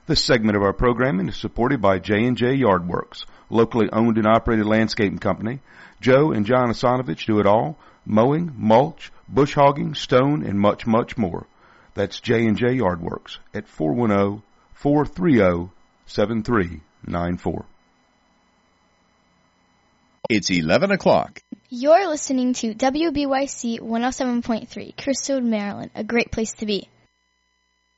This segment of our programming is supported by J&J Yardworks, locally owned and operated landscaping company. Joe and John Asanovich do it all: mowing, mulch, bush hogging, stone, and much, much more. That's J&J Yardworks at 410-430-7394. It's 11 o'clock. You're listening to WBYC 107.3, Crystal, Maryland, a great place to be.